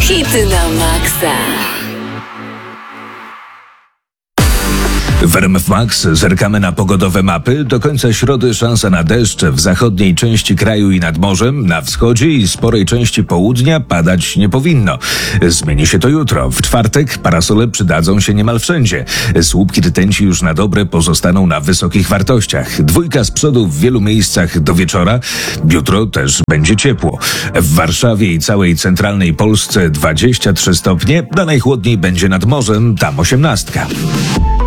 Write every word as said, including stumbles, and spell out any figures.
Hity na maksa. W R M F Max zerkamy na pogodowe mapy. Do końca środy szansa na deszcz w zachodniej części kraju i nad morzem, na wschodzie i sporej części południa padać nie powinno. Zmieni się to jutro. W czwartek parasole przydadzą się niemal wszędzie. Słupki rtęci już na dobre pozostaną na wysokich wartościach. Dwójka z przodu w wielu miejscach do wieczora. Jutro też będzie ciepło. W Warszawie i całej centralnej Polsce dwadzieścia trzy stopnie, a najchłodniej będzie nad morzem, tam osiemnastka.